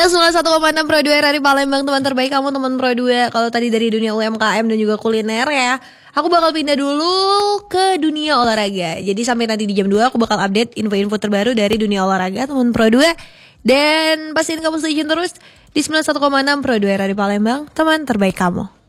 101,6 Pro 2 dari Palembang, teman terbaik kamu, teman Pro 2. Kalau tadi dari dunia UMKM dan juga kuliner ya, aku bakal pindah dulu ke dunia olahraga. Jadi sampai nanti di jam 2 aku bakal update info-info terbaru dari dunia olahraga, teman Pro 2. Dan pastiin kamu stay tune terus di 91,6 Pro 2 dari Palembang, teman terbaik kamu.